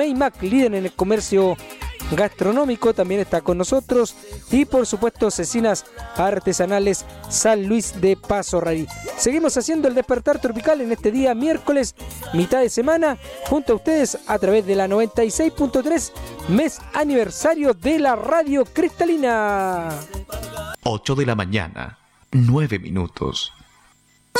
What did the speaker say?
Maymac, líder en el comercio gastronómico, también está con nosotros. Y por supuesto Cecinas Artesanales San Luis de Paso Rarí. Seguimos haciendo el despertar tropical en este día miércoles, mitad de semana, junto a ustedes a través de la 96.3, mes aniversario de la radio cristalina. 8 de la mañana, 9 minutos.